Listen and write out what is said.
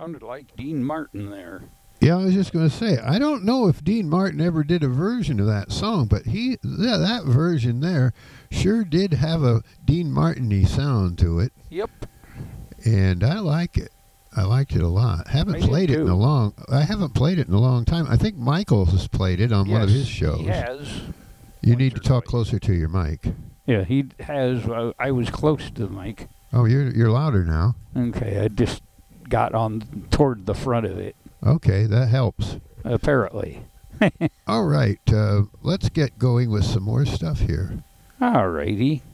Sounded like Dean Martin there. Yeah, I was just going to say, I don't know if Dean Martin ever did a version of that song, but that version there sure did have a Dean Martin-y sound to it. Yep. And I like it. I liked it a lot. I haven't played it in a long time. I think Michael has played it on one of his shows. He has. You need to talk closer to your mic. Yeah, he has. I was close to the mic. Oh, you're louder now. Okay, I just got on toward the front of it. Okay, that helps. Apparently. All right, let's get going with some more stuff here. All righty.